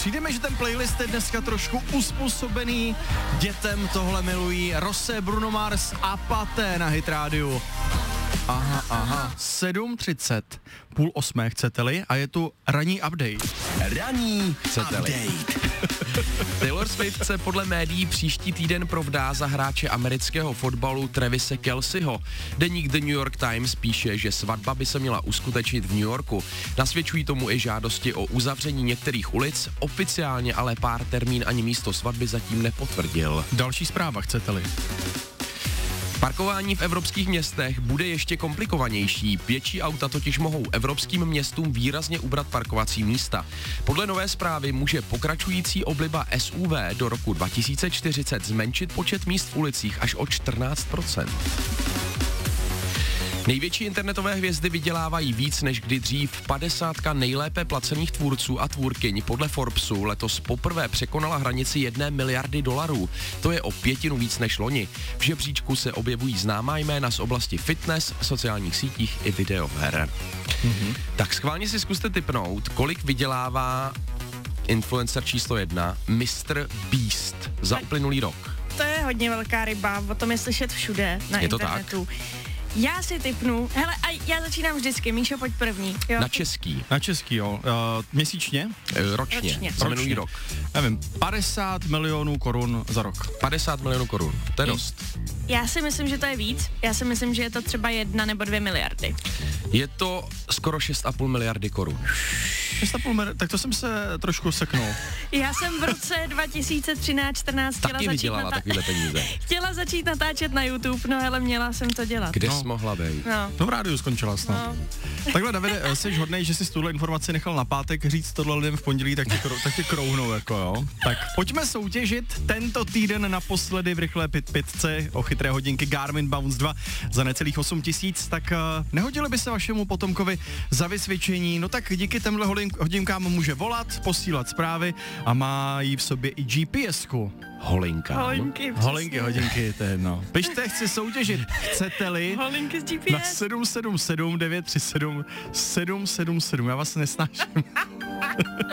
Přijde mi, že ten playlist je dneska trošku uspůsobený dětem, tohle milují Rosé, Bruno Mars a Paté na Hit rádiu. Aha, 7:30, 7:30, chcete-li, a je tu ranní update. Ranní update. Taylor Swift se podle médií příští týden provdá za hráče amerického fotbalu Travise Kelceho. Deník The New York Times píše, že svatba by se měla uskutečnit v New Yorku. Nasvědčují tomu i žádosti o uzavření některých ulic, oficiálně ale pár termín ani místo svatby zatím nepotvrdil. Další zpráva, chcete-li. Parkování v evropských městech bude ještě komplikovanější. Větší auta totiž mohou evropským městům výrazně ubrat parkovací místa. Podle nové zprávy může pokračující obliba SUV do roku 2040 zmenšit počet míst v ulicích až o 14%. Největší internetové hvězdy vydělávají víc než kdy dřív. 50 nejlépe placených tvůrců a tvůrkyň podle Forbesu letos poprvé překonala hranici 1 miliardy dolarů. To je o 1/5 víc než loni. V žebříčku se objevují známá jména z oblasti fitness, sociálních sítích i videoher. Tak schválně si zkuste tipnout, kolik vydělává influencer číslo 1, Mr. Beast, za uplynulý rok. To je hodně velká ryba, o tom je slyšet všude na Je to internetu. Já si tipnu, hele, a já začínám vždycky, Míšo, pojď první. Jo? Na český, jo. Měsíčně? Ročně. Za minulý rok. Nevím, 50 milionů korun za rok. 50 milionů korun, to je dost. Já si myslím, že to je víc. Já si myslím, že je to třeba 1 nebo 2 miliardy. Je to skoro 6,5 miliardy korun. 6,5 miliardy, tak to jsem se trošku seknul. Já jsem v roce 2013-14 chtěla začít natáčet na YouTube, no ale měla jsem to dělat. Kde jsi mohla být? No v rádiu skončila snad. No. Takhle, Davide, jsi hodnej, že jsi tuhle informaci nechal na pátek říct tohle lidem v pondělí, tak tě krouhnou, jako jo. Tak pojďme soutěžit tento týden naposledy v rychlé pitce o chytré hodinky Garmin Bounce 2 za necelých 8 000, tak nehodili by se vašemu potomkovi za vysvědčení, no tak díky těmhle hodinkám může volat, posílat zprávy a má jí v sobě i GPS-ku. Holinky, hodinky, to je jedno. Pište, chci soutěžit, chcete-li holinky z GPS. Na 777 937 777, já vás nesnáším.